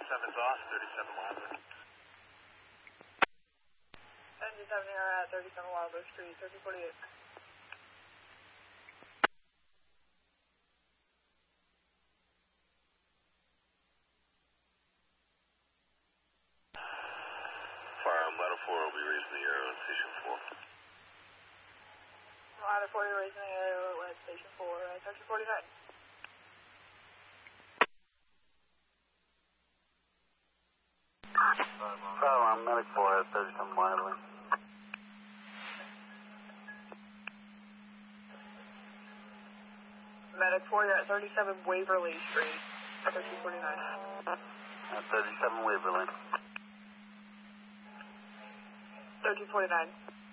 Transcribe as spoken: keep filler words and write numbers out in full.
thirty-seven's off, thirty-seven Wilder. Engine seven here at thirty-seven Wilder Street, thirty forty-eight. Firearm ladder four will be raising the air on station four. Ladder four, you're raising the air at station four, uh, thirty forty-nine. Firearm medic four at thirty-seven Wilder. Medic four, you're at thirty-seven Waverly Street, thirty forty-nine. At thirty-seven Waverly. thirty forty-nine.